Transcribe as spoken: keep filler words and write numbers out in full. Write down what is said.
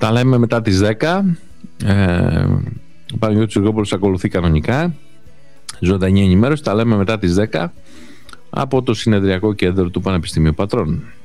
Τα λέμε μετά τις δέκα. Ε, ο Παναγιώτης Γιωργόπουλος ακολουθεί κανονικά. Ζωντανή ενημέρωση. Τα λέμε μετά τις δέκα από το συνεδριακό κέντρο του Πανεπιστημίου Πατρών.